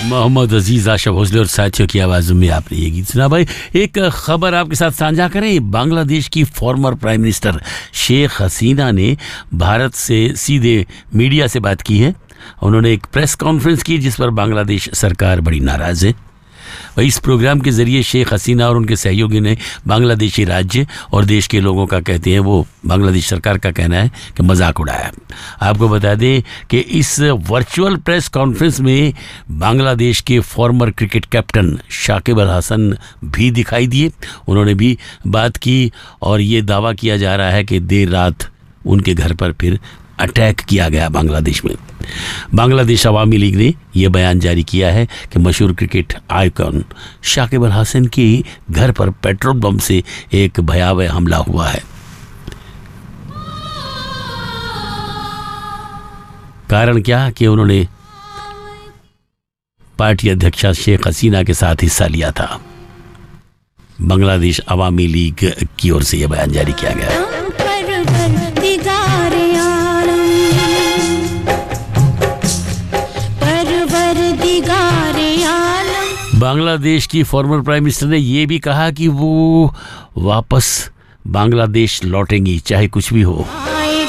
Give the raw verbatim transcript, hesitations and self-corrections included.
मोहम्मद अजीज, आशा भोसले और साथियों की आवाज़ों में आपने ये गीत सुना। भाई एक खबर आपके साथ साझा करें। बांग्लादेश की former prime minister Sheikh Hasina ने भारत से सीधे मीडिया से बात की है। उन्होंने एक प्रेस कॉन्फ्रेंस की जिस पर बांग्लादेश सरकार बड़ी नाराज़ है। वही इस प्रोग्राम के ज़रिए शेख हसीना और उनके सहयोगी ने बांग्लादेशी राज्य और देश के लोगों का, कहते हैं वो बांग्लादेश सरकार का कहना है कि मजाक उड़ाया। आपको बता दें कि इस वर्चुअल प्रेस कॉन्फ्रेंस में बांग्लादेश के farmer cricket captain Shakib Al Hasan भी दिखाई दिए। उन्होंने भी बात की और ये दावा किया जा रहा है कि देर रात उनके घर पर फिर अटैक किया गया बांग्लादेश में। बांग्लादेश अवामी लीग ने यह बयान जारी किया है कि मशहूर क्रिकेट आइकॉन शाकिब अल हसन के घर पर पेट्रोल बम से एक भयावह हमला हुआ है। कारण क्या कि उन्होंने पार्टी अध्यक्षा शेख हसीना के साथ हिस्सा लिया था। बांग्लादेश अवामी लीग की ओर से यह बयान जारी किया गया है। बांग्लादेश की फॉर्मर प्राइम मिनिस्टर ने यह भी कहा कि वो वापस बांग्लादेश लौटेंगी चाहे कुछ भी हो।